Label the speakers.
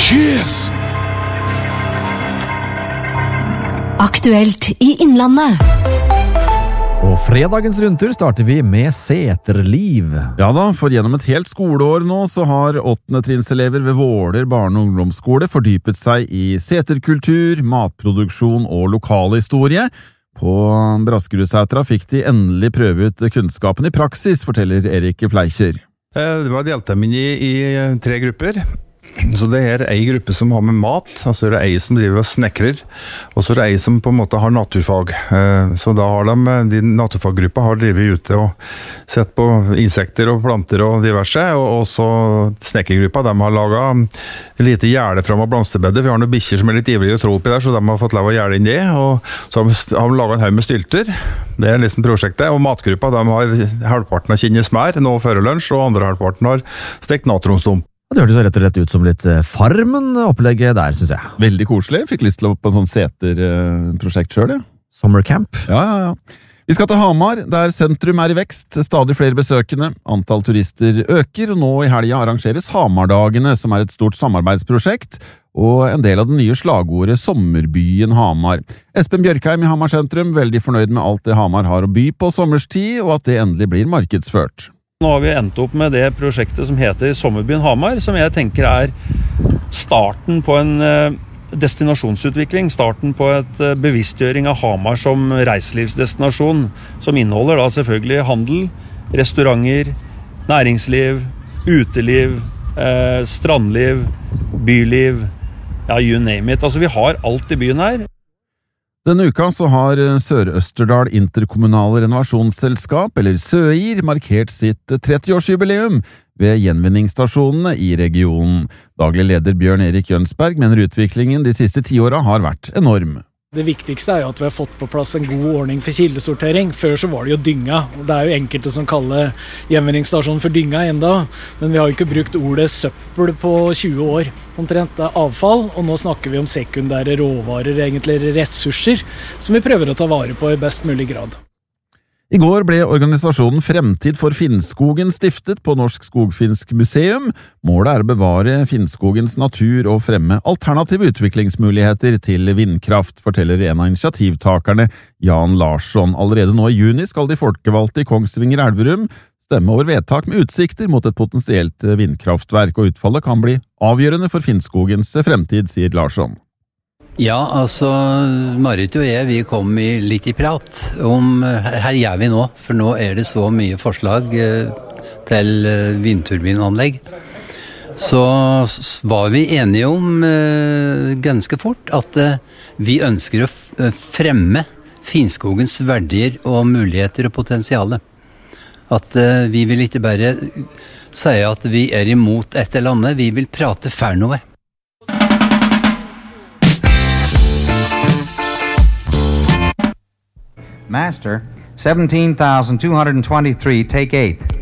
Speaker 1: Kiss!
Speaker 2: Aktuelt i Innlandet.
Speaker 3: Og fredagens rundtur starter vi med Seterliv.
Speaker 4: Ja da, for gjennom et helt skoleår nå så har 8. trinnselever ved Våler barne- og ungdomsskole fordypet seg i seterkultur, matproduksjon og lokalhistorie. På Braskerudsetra fikk de endelig prøve ut kunnskapen i praksis, forteller Erik Fleikjer.
Speaker 5: Det var delt dem inn i 3 grupper. Så det er en gruppe som har med mat, og så er det en som driver og snekrer, og så er det en som på en måte har naturfag. Så da har de naturfaggruppa har drivet ute og sett på insekter og planter og diverse, og så snekkergruppa, de har laget lite gjerde frem av blomsterbedder. Vi har noen bikkjer som er litt ivrige å trå oppi der, så de har fått lov å gjerde inn det, og så har de laget en haug med stylter. Det er liksom prosjektet, og matgruppa, de har halvparten av kinnesmær nå før lunsj, og andre halvparten har stekt natronstump.
Speaker 3: Det hørtes rett og slett ut som litt Farmen-opplegget der, synes jeg.
Speaker 4: Veldig koselig. Fikk lyst til å på en sånn seterprosjekt selv, ja.
Speaker 3: Sommercamp.
Speaker 4: Ja. Vi skal til Hamar, der sentrum er i vekst, stadig flere besøkende, antall turister øker, og nå i helga arrangeres Hamardagene, som er et stort samarbeidsprosjekt, og en del av det nye slagordet Sommerbyen Hamar. Espen Bjørkheim i Hamar sentrum, veldig fornøyd med alt det Hamar har å by på sommerstid, og at det endelig blir markedsført.
Speaker 6: Nå har vi endt opp med det prosjektet som heter Sommerbyen Hamar, som jeg tenker er starten på en destinasjonsutvikling, starten på et bevisstgjøring av Hamar som reiselivsdestinasjon, som inneholder da selvfølgelig handel, restauranter, næringsliv, uteliv, strandliv, byliv, ja, you name it. Altså vi har alt i byen her.
Speaker 4: Denne uka så har Sør-Østerdal Interkommunale Renovasjonsselskap, eller SØIR, markert sitt 30-årsjubileum ved gjenvinningsstasjonene i regionen. Daglig leder Bjørn Erik Jønsberg mener utviklingen de siste 10 årene har vært enorm.
Speaker 7: Det viktigste er jo at vi har fått på plass en god ordning for kildesortering. Før så var det jo dynga, og det er jo enkelte som kaller gjenvinningsstasjonen for dynga enda, men vi har jo ikke brukt ordet søppel på 20 år. Omtrent det er avfall, og nå snakker vi om sekundære råvarer, egentlig ressurser, som vi prøver å ta vare på i best mulig grad.
Speaker 4: I går ble organisasjonen Fremtid for Finnskogen stiftet på Norsk Skogfinsk Museum. Målet er å bevare Finnskogens natur og fremme alternative utviklingsmuligheter til vindkraft, forteller en av initiativtakerne, Jan Larsson. Allerede nå i juni skal de folkevalgte i Kongsvinger Elverum stemme over vedtak med utsikter mot et potensielt vindkraftverk, og utfallet kan bli avgjørende for Finnskogens fremtid, sier Larsson.
Speaker 8: Ja, altså Marit og jeg, vi kom litt i prat om her gjør vi nå, for nå er det så mye forslag til vindturbinanlegg. Så var vi enige om ganske fort at vi ønsker å fremme Finnskogens verdier og muligheter og potensiale. At vi vil ikke bare si at vi er imot et eller annet, vi vil prate for noe.
Speaker 9: Master, 17,223, take 8.